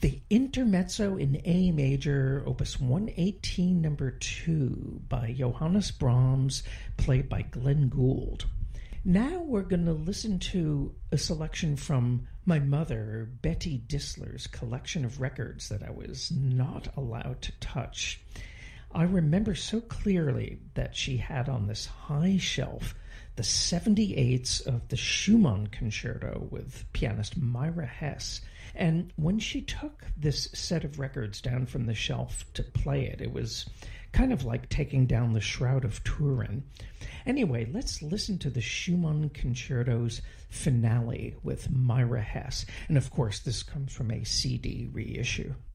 The Intermezzo in A major, opus 118, number 2, by Johannes Brahms, played by Glenn Gould. Now we're going to listen to a selection from my mother, Betty Disler's collection of records that I was not allowed to touch. I remember so clearly that she had on this high shelf the 78s of the Schumann Concerto with pianist Myra Hess. And when she took this set of records down from the shelf to play it, it was kind of like taking down the Shroud of Turin. Anyway, let's listen to the Schumann Concerto's finale with Myra Hess. And of course, this comes from a CD reissue.